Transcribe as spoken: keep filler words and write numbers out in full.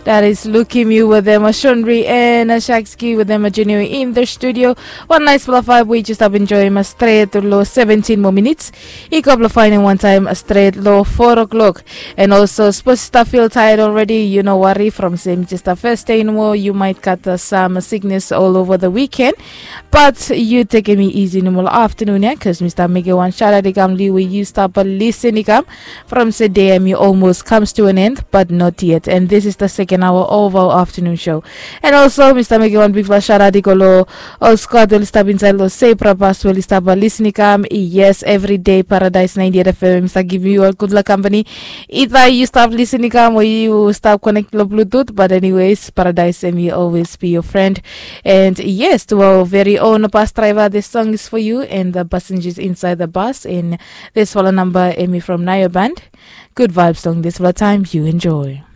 That is Lucky Me with them, a Shunri and a Shakski with them, a Junior in the studio. One nice full of five, we just have enjoyed my straight to low seventeen more minutes. A couple of finding one time a straight low four o'clock. And also, supposed to feel tired already, you know, worry from same just a first day more. You might got uh, some sickness all over the weekend. But you taking me easy in the afternoon, yeah, because Mister Mega one shout out to Gamli, we you stop a listening from today, you almost comes to an end, but not yet. And this is the second hour of our afternoon show. And also, Mister Mega one big shout out to Golo, oh Scott will stop inside Los Sepra Pass, will stop a listening. Yes, every day, Paradise ninety-eight F M, Mister give you a good luck company. Either you stop listening or you stop connecting to Bluetooth, but anyways, Paradise M will always be your friend. And yes, to our very own bus driver, this song is for you and the passengers inside the bus. And this follow number Amy from Naya Band. Good vibes song this for the time you enjoy.